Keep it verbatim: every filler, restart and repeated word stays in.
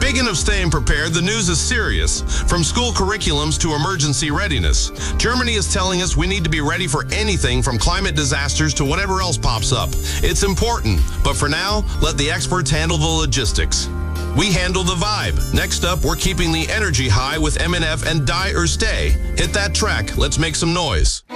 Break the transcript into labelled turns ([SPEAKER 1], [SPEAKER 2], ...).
[SPEAKER 1] Speaking of staying prepared, the news is serious. From school curriculums to emergency readiness, Germany is telling us we need to be ready for anything from climate disasters to whatever else pops up. It's important, but for now, let the experts handle the logistics. We handle the vibe. Next up, we're keeping the energy high with M N F and Die or Stay. Hit that track. Let's make some noise.